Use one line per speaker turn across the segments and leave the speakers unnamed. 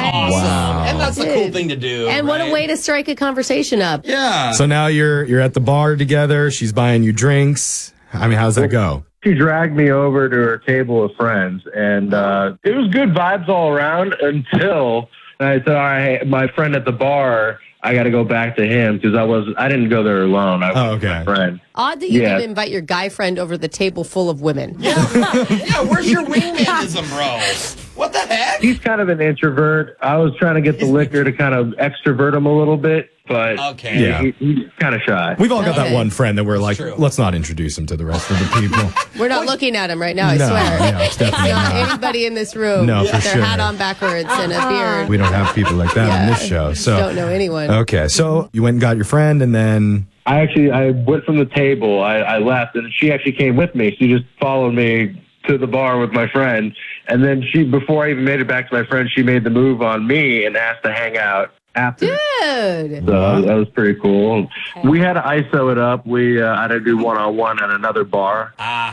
awesome.
Wow.
And that's a cool thing to do.
And what a way to strike a conversation up.
Yeah.
So now you're at the bar together. She's buying you drinks. I mean, how's that go?
She dragged me over to her table of friends, and it was good vibes all around until I said, all right, my friend at the bar, I got to go back to him because I didn't go there alone. I was with my friend.
Odd that you didn't invite your guy friend over the table full of women.
Yeah, where's your wingmanism, bro? What the heck?
He's kind of an introvert. I was trying to get the liquor to kind of extrovert him a little bit, but he's kind of shy.
We've all got that one friend that we're like, let's not introduce him to the rest of the people.
We're not looking at him right now, I
No,
swear.
yeah, it's definitely
not
not.
anybody in this room
No,
with
for
their
sure.
hat on backwards and a beard.
We don't have people like that on this show. So
Don't know anyone.
Okay, so you went and got your friend, and then
I went from the table. I left, and she actually came with me. She just followed me to the bar with my friend. And then before I even made it back to my friend, she made the move on me and asked to hang out after.
Dude.
So that was pretty cool. Okay. We had to ISO it up. We had to do one-on-one at another bar.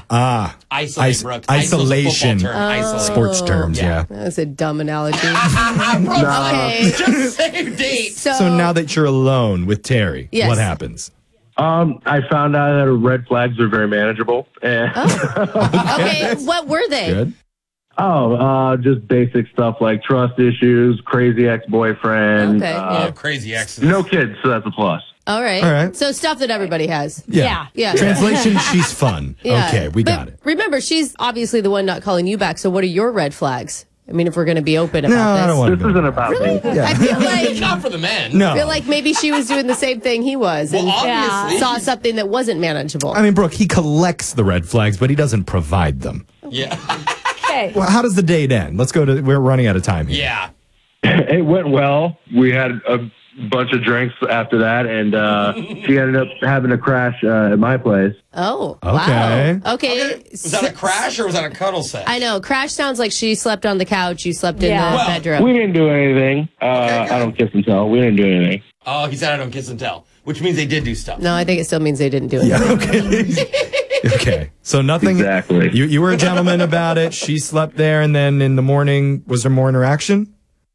Isolation. Sports terms, yeah.
That was a dumb analogy.
Okay. Just save date.
So now that you're alone with Terry, what happens?
I found out that red flags are very manageable.
Okay, what were they?
Good.
Just basic stuff like trust issues, crazy ex-boyfriend.
Okay,
crazy exes.
No kids, so that's a plus.
All right. So stuff that everybody has.
Yeah. Translation, she's fun.
Yeah.
Okay, we got it.
Remember, she's obviously the one not calling you back, so what are your red flags? I mean, if we're going to be open about this.
I don't want to.
This isn't about me.
I feel like
not for the men.
No.
I feel like maybe she was doing the same thing he was and
obviously.
saw something that wasn't manageable.
I mean, Brooke, he collects the red flags, but he doesn't provide them.
Yeah.
Okay.
Well, how does the date end? We're running out of time here.
Yeah.
It went well. We had a bunch of drinks after that, and she ended up having a crash at my place.
Oh,
okay.
Wow. Okay.
Was that a crash or was that a cuddle set?
I know. Crash sounds like she slept on the couch. You slept in the bedroom.
We didn't do anything. I don't kiss and tell. We didn't do anything.
Oh, he said I don't kiss and tell, which means they did do stuff.
No, I think it still means they didn't do it.
Yeah, okay. So nothing.
Exactly.
You were a gentleman about it. She slept there, and then in the morning, was there more interaction?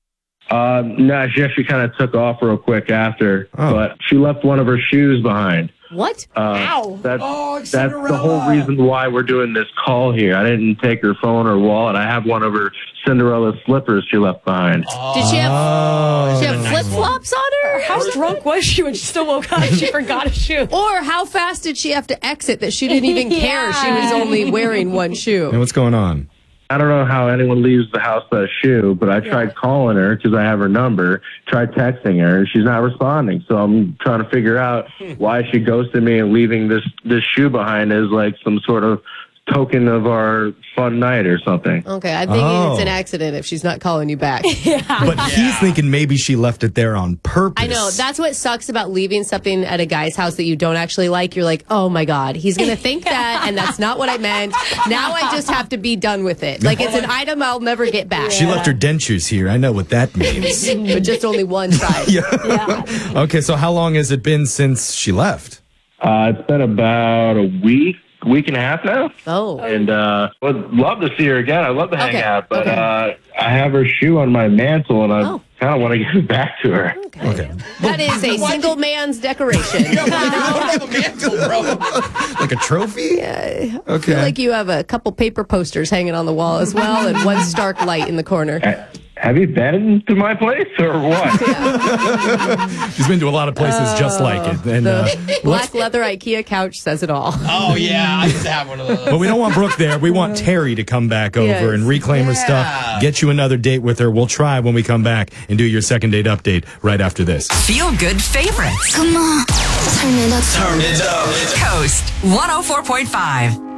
No, she actually kind of took off real quick after, but she left one of her shoes behind.
What?
Ow.
That's the whole reason why we're doing this call here. I didn't take her phone or wallet. I have one of her Cinderella slippers she left behind.
Did she have flip-flops on her?
How drunk was she when she still woke up and she forgot a shoe?
Or how fast did she have to exit that she didn't even care she was only wearing one shoe?
And what's going on?
I don't know how anyone leaves the house without a shoe, but I tried calling her because I have her number, tried texting her, and she's not responding. So I'm trying to figure out why she ghosted me and leaving this shoe behind as like some sort of token of our fun night or something.
Okay, I'm thinking it's an accident if she's not calling you back.
But he's thinking maybe she left it there on purpose.
I know. That's what sucks about leaving something at a guy's house that you don't actually like. You're like, oh my God, he's going to think that, and that's not what I meant. Now I just have to be done with it. Like it's an item I'll never get back.
She left her dentures here. I know what that means.
But just only one side.
Okay, so how long has it been since she left?
It's been about a week and a half now.
Oh.
And would love to see her again. I'd love to hang out, but I have her shoe on my mantle, and I kind of want to give it back to her.
Okay.
That is a single man's decoration.
Like a trophy?
Yeah.
Okay.
I feel like you have a couple paper posters hanging on the wall as well, and one stark light in the corner.
Have you been to my place or what?
She's been to a lot of places just like it. And,
the black leather IKEA couch says it all.
Oh, yeah. I used to have one of those.
But we don't want Brooke there. We want Terry to come back over and reclaim her stuff, get you another date with her. We'll try when we come back and do your second date update right after this.
Feel good favorites.
Come on. Turn it up.
Coast 104.5.